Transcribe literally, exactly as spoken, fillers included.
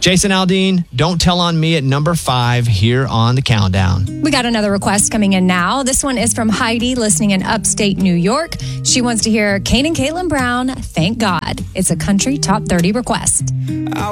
Jason Aldean, Don't Tell on Me at number five here on the countdown. We got another request coming in now. This one is from Heidi, listening in upstate New York. She wants to hear Kane and Caitlin Brown, Thank God. It's a country top thirty request.